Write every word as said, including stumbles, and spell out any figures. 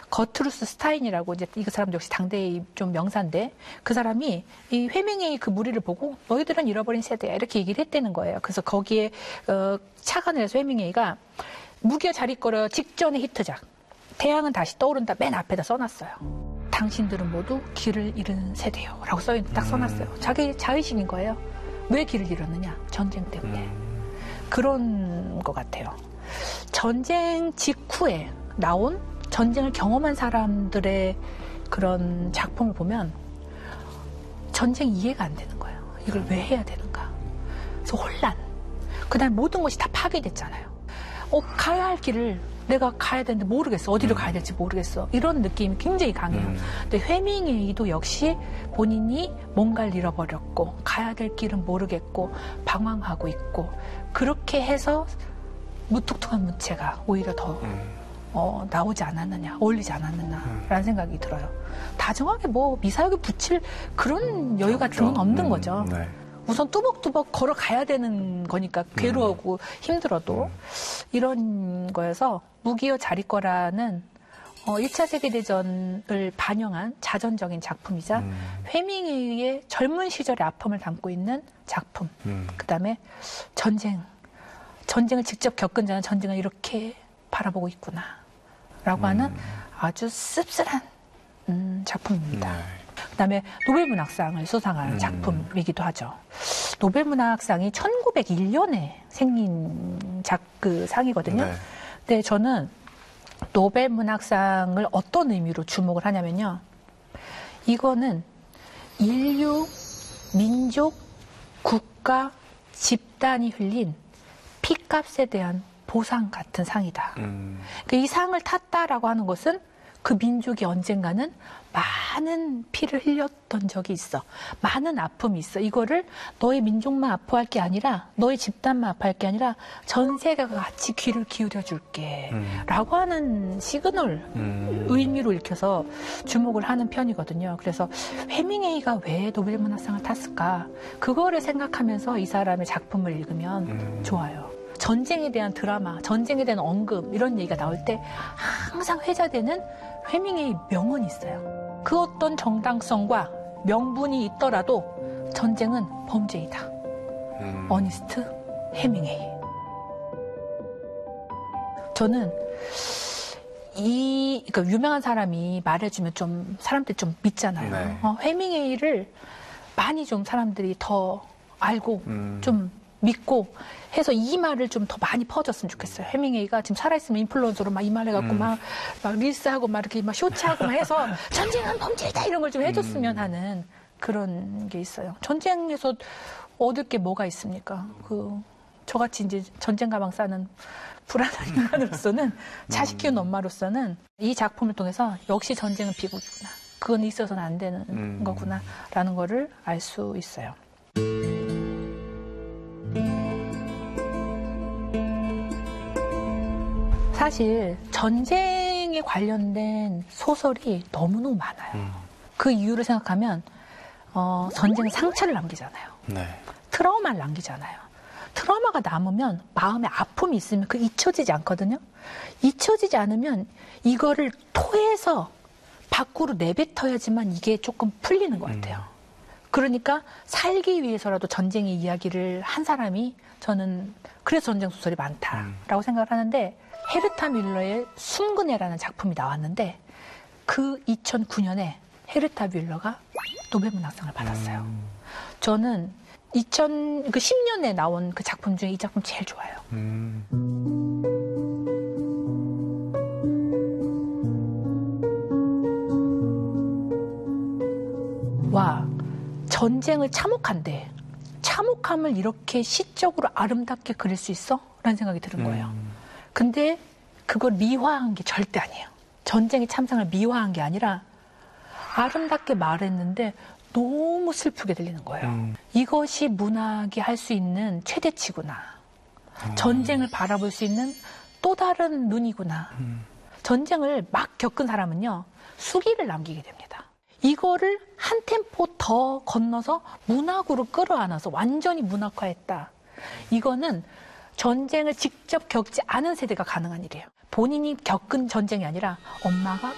거트루스 스타인이라고 이제 이 사람 역시 당대의 좀 명사인데 그 사람이 이 회밍웨이 그 무리를 보고 너희들은 잃어버린 세대야 이렇게 얘기를 했다는 거예요. 그래서 거기에 어, 착안을 해서 회밍웨이가 무기여 잘 있거라 직전의 히트작 태양은 다시 떠오른다 맨 앞에다 써놨어요. 당신들은 모두 길을 잃은 세대요 라고 써, 딱 써놨어요. 자기 자의식인 거예요. 왜 길을 잃었느냐? 전쟁 때문에. 그런 것 같아요. 전쟁 직후에 나온 전쟁을 경험한 사람들의 그런 작품을 보면 전쟁 이해가 안 되는 거예요. 이걸 왜 해야 되는가? 그래서 혼란. 그다음에 모든 것이 다 파괴됐잖아요. 어, 가야 할 길을 내가 가야 되는데 모르겠어. 어디로 가야 될지 모르겠어. 이런 느낌이 굉장히 강해요. 음. 근데 회밍웨이도 역시 본인이 뭔가를 잃어버렸고 가야 될 길은 모르겠고 방황하고 있고 그렇게 해서 무뚝뚝한 문체가 오히려 더 음. 어, 나오지 않았느냐, 어울리지 않았느냐라는 음. 생각이 들어요. 다정하게 뭐 미사역에 붙일 그런 여유 같은 건 없는 음. 거죠. 네. 우선 뚜벅뚜벅 걸어가야 되는 거니까 괴로우고 음. 힘들어도 음. 이런 거여서 무기여 잘 있거라는 어, 일 차 세계대전을 반영한 자전적인 작품이자 음. 회밍웨이의 젊은 시절의 아픔을 담고 있는 작품. 음. 그다음에 전쟁. 전쟁을 직접 겪은 자는 전쟁을 이렇게 바라보고 있구나 라고 하는 음. 아주 씁쓸한 음, 작품입니다. 네. 그다음에 노벨문학상을 수상한 음. 작품이기도 하죠. 노벨문학상이 천구백일 년에 생긴 작, 그 상이거든요. 네. 근데 저는 노벨문학상을 어떤 의미로 주목을 하냐면요. 이거는 인류, 민족, 국가, 집단이 흘린 피값에 대한 보상 같은 상이다. 음. 그러니까 이 상을 탔다라고 하는 것은 그 민족이 언젠가는 많은 피를 흘렸던 적이 있어. 많은 아픔이 있어. 이거를 너의 민족만 아파할 게 아니라 너의 집단만 아파할 게 아니라 전 세계가 같이 귀를 기울여 줄게 음. 라고 하는 시그널 음. 의미로 읽혀서 주목을 하는 편이거든요. 그래서 회밍웨이가 왜 노벨문학상을 탔을까? 그거를 생각하면서 이 사람의 작품을 읽으면 음. 좋아요. 전쟁에 대한 드라마, 전쟁에 대한 언급 이런 얘기가 나올 때 항상 회자되는 회밍웨이 명언이 있어요. 그 어떤 정당성과 명분이 있더라도 전쟁은 범죄이다. 음. 어니스트 해밍웨이. 저는 이 그러니까 유명한 사람이 말해주면 좀 사람들이 좀 믿잖아요. 네. 어, 해밍웨이를 많이 좀 사람들이 더 알고 음. 좀 믿고 해서 이 말을 좀 더 많이 퍼졌으면 좋겠어요. 해밍웨이가 지금 살아있으면 인플루언서로 막 이 말 해갖고 음. 막, 막 릴스하고 막 이렇게 막 쇼츠하고 막 해서 전쟁은 범죄다 이런 걸 좀 해줬으면 음. 하는 그런 게 있어요. 전쟁에서 얻을 게 뭐가 있습니까? 그 저같이 이제 전쟁 가방 싸는 불안한 인간으로서는 자식 키우는 엄마로서는 이 작품을 통해서 역시 전쟁은 비극이구나. 그건 있어서는 안 되는 음. 거구나라는 거를 알 수 있어요. 사실 전쟁에 관련된 소설이 너무너무 많아요. 음. 그 이유를 생각하면 어, 전쟁은 상처를 남기잖아요. 네. 트라우마를 남기잖아요. 트라우마가 남으면 마음에 아픔이 있으면 그 잊혀지지 않거든요. 잊혀지지 않으면 이거를 토해서 밖으로 내뱉어야지만 이게 조금 풀리는 것 같아요. 음. 그러니까 살기 위해서라도 전쟁의 이야기를 한 사람이 저는 그래서 전쟁 소설이 많다라고 음. 생각을 하는데 헤르타 뮬러의 순근해라는 작품이 나왔는데 그 이천구 년에 헤르타 뮬러가 노벨문학상을 받았어요. 음. 저는 이천십 년에 나온 그 작품 중에 이 작품 제일 좋아요. 음. 와, 전쟁을 참혹한데 참혹함을 이렇게 시적으로 아름답게 그릴 수 있어? 라는 생각이 드는 거예요. 음. 근데 그걸 미화한 게 절대 아니에요. 전쟁의 참상을 미화한 게 아니라 아름답게 말했는데 너무 슬프게 들리는 거예요. 음. 이것이 문학이 할 수 있는 최대치구나. 음. 전쟁을 바라볼 수 있는 또 다른 눈이구나. 음. 전쟁을 막 겪은 사람은요, 수기를 남기게 됩니다. 이거를 한 템포 더 건너서 문학으로 끌어안아서 완전히 문학화했다. 이거는 전쟁을 직접 겪지 않은 세대가 가능한 일이에요. 본인이 겪은 전쟁이 아니라 엄마가